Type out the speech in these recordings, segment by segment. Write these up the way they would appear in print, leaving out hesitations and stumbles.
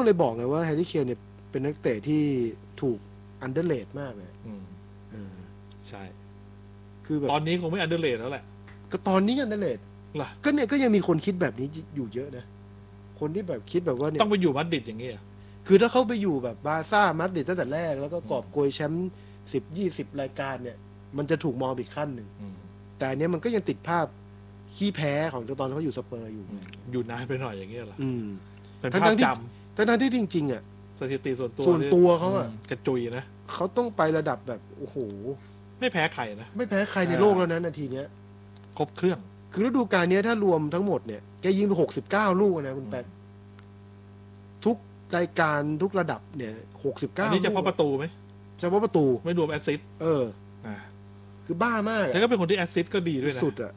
เลยบอกไงว่าแฮร์รี่เคนเนี่ยเป็นนักเตะที่ถูกอันเดอร์เรทมากเลยใช่คือแบบตอนนี้คงไม่อันเดอร์เรทแล้วแหละก็ตอนนี้อันเดอร์เรทก็เนี่ยก็ยังมีคนคิดแบบนี้อยู่เยอะนะคนที่แบบคิดแบบว่าเนี่ยต้องไปอยู่มาดริดอย่างเงี้ยคือถ้าเขาไปอยู่แบบบาร์ซ่ามาดริดตั้งแต่แรกแล้วก็กอบโกยแชมป์10-20 รายการเนี่ยมันจะถูกมองอีกขั้นหนึ่งแต่อันนี้มันก็ยังติดภาพขี้แพ้ของตอนเขาอยู่สเปอร์อยู่นานไปหน่อยอย่างเงี้ยเหรอเป็นภาพจำทั้งที่จริงๆอ่ะสถิติส่วนตัวเขาอ่ะกระจุยนะเขาต้องไประดับแบบโอ้โหไม่แพ้ใครนะไม่แพ้ใครในโลกแล้วนะนาทีเนี้ยครบเครื่องคือฤดูกาลนี้ถ้ารวมทั้งหมดเนี่ยแกยิงไป69 ลูกนะคุณแป๊กทุกรายการทุกระดับเนี่ย69 อันนี้เฉพาะประตูไหมเฉพาะประตูไม่รวมแอสซิสต์คือบ้ามากแล้วก็เป็นคนที่แอสซิสต์ก็ดีด้วยนะสุดอ่ะ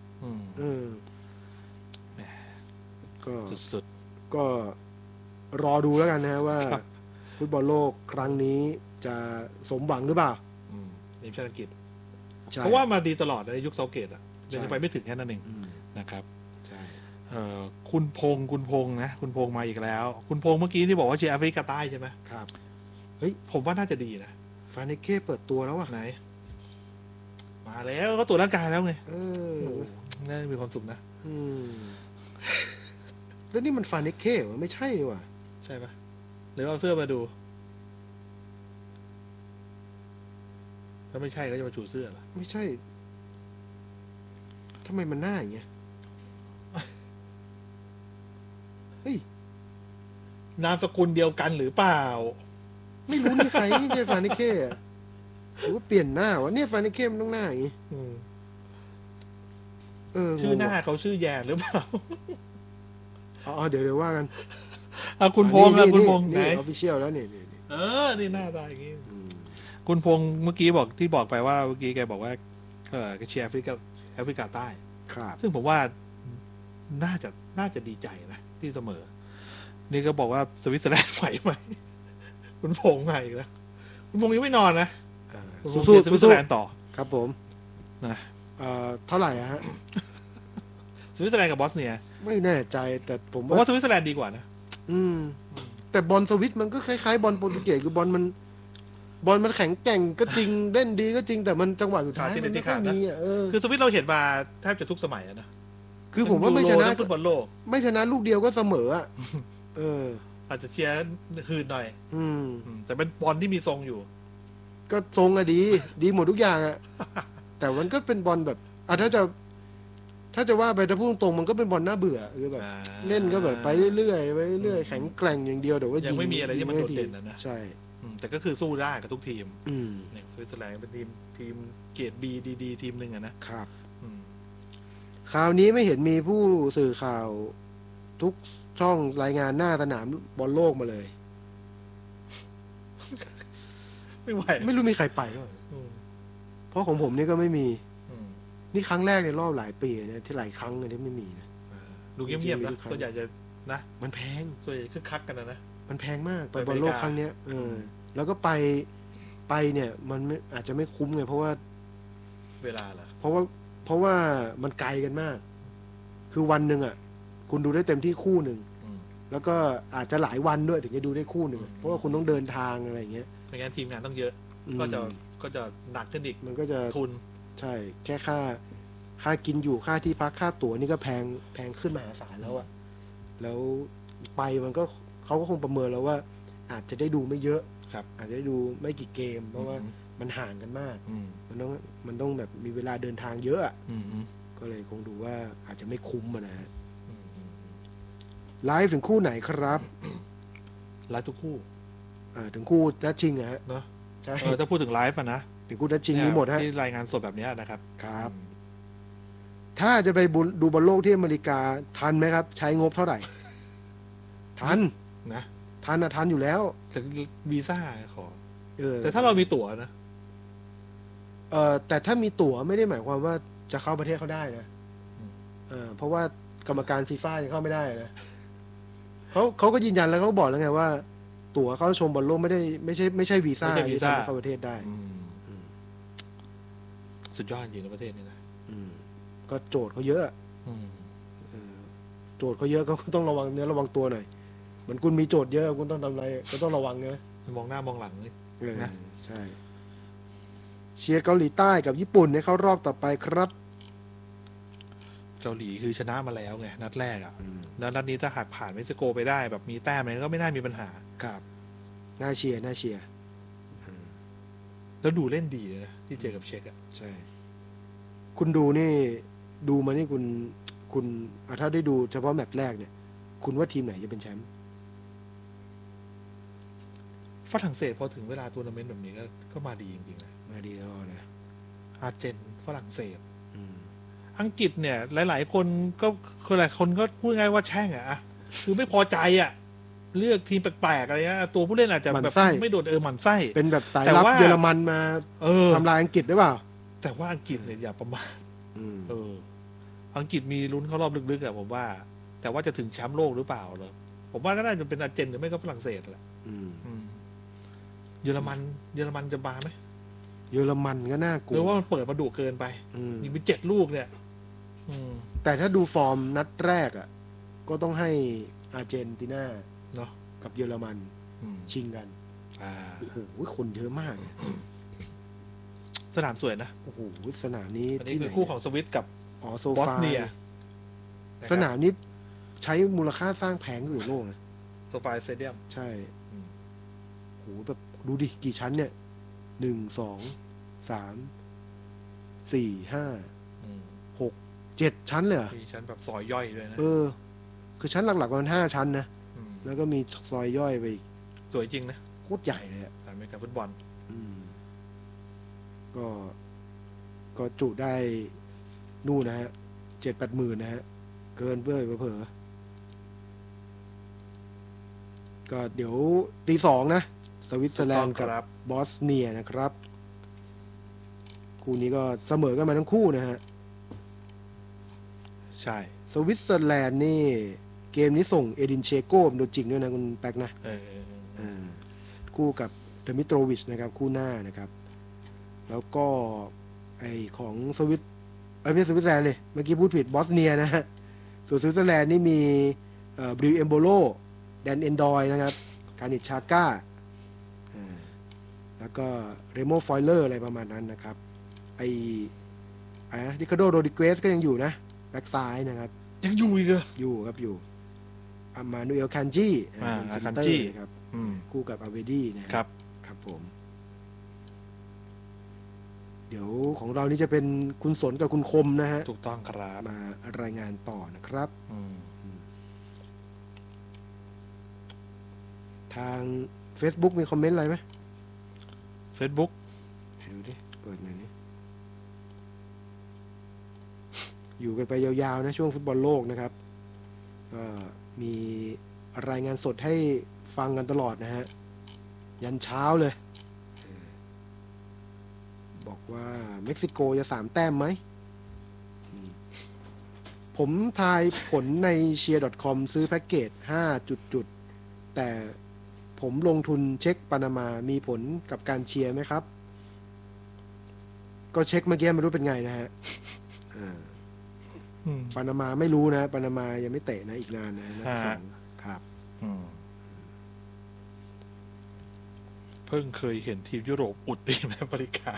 ก็สุดก็รอดูแล้วกันนะว่าฟุตบอลโลกครั้งนี้จะสมหวังหรือเปล่าทีมชาติอังกฤษเพราะว่ามาดีตลอดในยุคเซาเกตอ่ะยังไปไม่ถึงแค่นั้นเองนะครับใช่คุณพงษ์นะคุณพงษ์มาอีกแล้วคุณพงษ์เมื่อกี้ที่บอกว่าเชียร์แอฟริกาใต้ใช่ไหมครับเฮ้ยผมว่าน่าจะดีนะฟาเนเก้เปิดตัวแล้วอ่ะไหนมาแล้วก็ตรวจร่างกายแล้วไงน่ามีความสุขนะแล้วนี่มันฟาเนเก้เหรอไม่ใช่ดีกว่าใช่ปะหรือเอาเสื้อมาดูถ้าไม่ใช่ก็จะมาชูเสื้อหรอไม่ใช่ทำไมมันหน้าอย่างเงี้ยเฮ้ยนามสกุลเดียวกันหรือเปล่าไม่รู้นี่ใครนี่ฟาเนเก้หรือว่าเปลี่ยนหน้าวะเนี่ยฟาเนเก้มันต้องหน้าอย่างงี้ชื่อหน้าเขาชื่อแย่หรือเปล่าเดี๋ยวว่ากันคุณพงษ์คุณพงษ์ไหนออฟฟิเชียลแล้วนี่นี่หน้าตาอย่างงี้คุณพงษ์เมื่อกี้บอกไปว่าเมื่อกี้แกบอกว่าเชียร์แอฟริกาใต้ซึ่งผมว่าน่าจะดีใจนะที่เสมอนี่ก็บอกว่าสวิตเซอร์แลนด์ไหวไหมคุณพงษ์มาอีกแล้วคุณพงษ์ยังไม่นอนนะสู้สวิตเซอร์แลนด์ต่อครับผมนะเท่าไหร่ฮะสวิตเซอร์แลนด์กับบอสเนียไม่แน่ใจแต่ผมว่าสวิตเซอร์แลนด์ดีกว่านะแต่บอลสวิตมันก็คล้ายๆบอลโปรตุเกสคือบอลมันแข็งแกร่งก็จริงเล่นดีก็จริงแต่มันจังหวะสุดท้ายมันไม่ค่อยมีคือสวิตเราเห็นมาแทบจะทุกสมัยนะคือผมว่าไม่ชนะฟุตบอลโลกไม่ชนะลูกเดียวก็เสมออ่ะอาจจะเชียร์หืนหน่อยแต่เป็นบอลที่มีทรงอยู่ก็ทรงอะดีหมดทุกอย่างอะแต่มันก็เป็นบอลแบบถ้าจะว่าไปถ้าพูดตรงมันก็เป็นบอลน่าเบื่อคือแบบเล่นก็แบบไปเรื่อยๆไปเรื่อยแข็งแกร่งอย่างเดียวแต่ว่ายังไม่มีอะไรที่มันโดดเด่นนะใช่แต่ก็คือสู้ได้กับทุกทีมเนี่ยสวิตเซอร์แลนด์เป็นทีมเกรด B ดีทีมหนึ่งนะครับคราวนี้ไม่เห็นมีผู้สื่อข่าวทุกช่องรายงานหน้าสนามบอลโลกมาเลยไม่ไหวไม่รู้มีใครไปก็เพราะของผมนี่ก็ไม่มีนี่ครั้งแรกในรอบหลายปีเนี่ยที่หลายครั้งเลยที่ไม่มีนะดูเงียบๆนะส่วนใหญ่จะนะมันแพงส่วนใหญ่คึกคักกันนะมันแพงมากไปบอลโลกครั้งเนี้ยแล้วก็ไปเนี่ยมันอาจจะไม่คุ้มไงเพราะว่าเวลาล่ะเพราะว่ามันไกลกันมากคือวันหนึ่งอ่ะคุณดูได้เต็มที่คู่หนึ่งแล้วก็อาจจะหลายวันด้วยถึงจะดูได้คู่หนึ่งเพราะว่าคุณต้องเดินทางอะไรอย่างเงี้ยไม่งั้นทีมงานต้องเยอะก็จะหนักขึ้นอีกมันก็จะทุนใช่แค่ค่ากินอยู่ค่าที่พักค่าตั๋วนี่ก็แพงขึ้นมหาศาลแล้วอะแล้วไปมันก็เขาก็คงประเมินแล้วว่าอาจจะได้ดูไม่เยอะอาจจะได้ดูไม่กี่เกมเพราะว่ามันห่างกันมากมันต้องแบบมีเวลาเดินทางเยอะก็เลยคงดูว่าอาจจะไม่คุ้มนะฮะไลฟ์ถึงคู่ไหนครับไลฟ์ทุกคู่ถึงคู่นัดชิงฮะเนาะใช่ถ้าพูดถึงไลฟ์นะถึงคู่นัดชิงนี้หมดฮะที่รายงานสดแบบนี้นะครับครับถ้าจะไปดูบอลโลกที่อเมริกาทันไหมครับใช้งบเท่าไหร่ทันนะทันอยู่แล้วจากวีซ่าขอแต่ถ้าเรามีตั๋วนะแต่ถ้ามีตั๋วไม่ได้หมายความว่าจะเข้าประเทศเขาได้นะเพราะว่ากรรมการฟีฟ่ายังเข้าไม่ได้นะเขาก็ยืนยันแล้วเขาบอกแล้วไงว่าตั๋วเข้าชมบอลโลกไม่ใช่วีซ่าที่ทำให้เข้าประเทศได้สุดยอดจริงในประเทศนี้นะก็โจทย์เขาเยอะโจทย์เขาเยอะก็ต้องระวังเนื้อระวังตัวหน่อยมือนคุณมีโจทย์เยอะคุณต้องทำอะไรก็ต้องระวังนะมองหน้ามองหลังเลยนะใช่เชียร์เกาหลีใต้กับญี่ปุ่นให้เข้ารอบต่อไปครับเกาหลีคือชนะมาแล้วไงนัดแรกอ่ะแล้วนัดนี้ถ้าหากผ่านเม็กซิโกไปได้แบบมีแต้มอะไรก็ไม่น่ามีปัญหาครับน่าเชียร์แล้วดูเล่นดีนะที่เจอกับเช็กอ่ะใช่คุณดูนี่ดูมานี่คุณถ้าได้ดูเฉพาะแมตช์แรกเนี่ยคุณว่าทีมไหนจะเป็นแชมป์ฝรั่งเศสพอถึงเวลาทัวร์นาเมนต์แบบนี้ก็มาดีจริงๆนะมาดีตลอดนะอาร์เจนฝรั่งเศสอังกฤษเนี่ยหลายๆคนก็คือหลายคนก็พูดง่ายว่าแช่งอ่ะคือไม่พอใจอ่ะเลือกทีมแปลกๆอะไรเงี้ยตัวผู้เล่นอาจจะแบบไม่โดดหมั่นไส้เป็นแบบสายลับเยอรมันมาทำลายอังกฤษหรือเปล่าแต่ว่าอังกฤษเนี่ยอย่าประมาทอังกฤษมีลุ้นเข้ารอบลึกๆอะผมว่าแต่ว่าจะถึงแชมป์โลกหรือเปล่าเหรอผมว่าก็น่าจะเป็นอาร์เจนหรือไม่ก็ฝรั่งเศสแหละเยอรมันจะมาไหมเยอรมันก็น่ากลัวหรือว่ามันเปิดมาดุเกินไปยิงไป7 ลูกเนี่ยแต่ถ้าดูฟอร์มนัดแรกอ่ะก็ต้องให้อาร์เจนตินาเนาะกับเยอรมันชิงกันโอ้โหคนเยอะมากสนามสวยนะโอ้โหสนามนี้ที่คือคู่ของสวิตกับบอสเนียสนามนี้ใช้มูลค่าสร้างแพงที่สุดโลกนะโซฟาสเตเดียมใช่โหแบบดูดิกี่ชั้นเนี่ย1 2 3 4 5 6 7ชั้นเลยเหรอมีชั้นแบบซอยย่อยด้วยนะคือชั้นหลักๆมัน5 ชั้นนะแล้วก็มีซอยย่อยไปอีกสวยจริงนะโคตรใหญ่เลยอ่ะสนามฟุตบอลก็จุได้นู่นนะฮะ7-8 หมื่นนะฮะเกินเพื่อเผลอก็เดี๋ยวตี 2นะสวิตเซอร์แลนด์กับบอสเนียนะครับคู่นี้ก็เสมอกันมาทั้งคู่นะฮะใช่สวิตเซอร์แลนด์นี่เกมนี้ส่งเอดินเชโก้ตัวจริงด้วยนะคุณแป๊กนะคู่กับเดมิโตรวิชนะครับคู่หน้านะครับแล้วก็ไอของสวิตไม่ใช่สวิตเซอร์แลนด์เลยเมื่อกี้พูดผิดบอสเนียนะฮะส่วนสวิตเซอร์แลนด์นี่มีบริวเอมโบโลแดนเอนดอยนะครับคานิชาก้าแล้วก็เรโมฟอยเลอร์อะไรประมาณนั้นนะครับไอดิคาโดโรดิเกสก็ยังอยู่นะแบ็กซ้ายนะครับยังอยู่อีกเหรออยู่ครับอยู่อามานูเอลคันจีคันจีครับคู่กับอาเวดี้นะครับครับผมเดี๋ยวของเรานี่จะเป็นคุณสนกับคุณคมนะฮะถูกต้องครับมารายงานต่อนะครับทาง Facebook มีคอมเมนต์อะไรไหม Facebook ดูดิเปิดหน่อยนี่อยู่กันไปยาวๆนะช่วงฟุตบอลโลกนะครับก็มีรายงานสดให้ฟังกันตลอดนะฮะยันเช้าเลยบอกว่าเม็กซิโกจะ3 แต้มไหมผมทายผลใน cheer.com ซื้อแพ็กเกจ5 จุดแต่ผมลงทุนเช็คปานามามีผลกับการเชียร์ไหมครับก็เช็คเมื่อกี้ไม่รู้เป็นไงนะฮะปานามาไม่รู้นะปานามายังไม่เตะนะอีกนานนะนัดที่ 2ครับเพิ่งเคยเห็นทีมยุโรปอุดทีมอเมริกา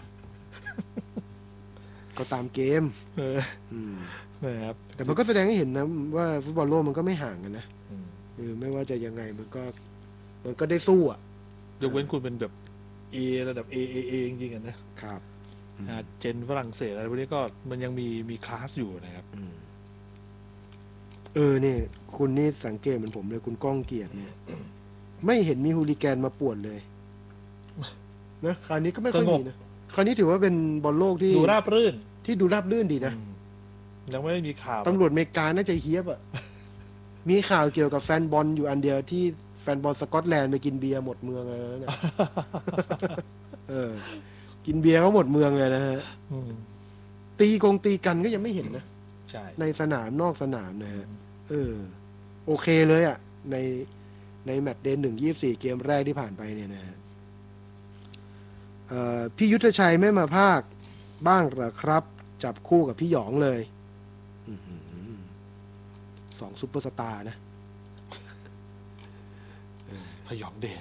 ก็ตามเกมนะครับแต่มันก็แสดงให้เห็นนะว่าฟุตบอลโลกมันก็ไม่ห่างกันนะไม่ว่าจะยังไงมันก็ได้สู้อ่ะยกเว้นคุณเป็นแบบ A ระดับ A จริงๆกันนะครับเจนฝรั่งเศสอะไรพวกนี้ก็มันยังมีคลาสอยู่นะครับเนี่ยคุณนี่สังเกตเหมือนผมเลยคุณก้องเกียรติเนี่ยไม่เห็นมีฮูลิแกนมาป่วนเลยนะคราวนี้ก็ไม่ค่อยมีนะคราวนี้ถือว่าเป็นบอลโลกที่ดูราบรื่นดีนะยังไม่ได้มีข่าวตำรวจอเมริกาน่าจะเฮี้ยบอ่ะมีข่าวเกี่ยวกับแฟนบอลอยู่อันเดียวที่แฟนบอลสกอตแลนด์ไปกินเบียร์หมดเมืองเลยนะเนี่ยกินเบียร์เขาหมดเมืองเลยนะฮะตีกันก็ยังไม่เห็นนะในสนามนอกสนามนะฮะโอเคเลยอ่ะในแมตช์เดย์ 1-24 เกมแรกที่ผ่านไปเนี่ยนะฮะพี่ยุทธชัยไม่มาภาคบ้างหรอครับจับคู่กับพี่หยองเลย2 ซุปเปอร์สตาร์นะพยองเดช